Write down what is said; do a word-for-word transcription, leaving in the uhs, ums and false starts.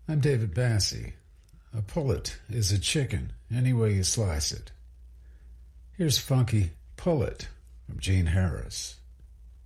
I'm David Bassie. A pullet is a chicken, any way you slice it. Here's funky Pull It from Gene Harris.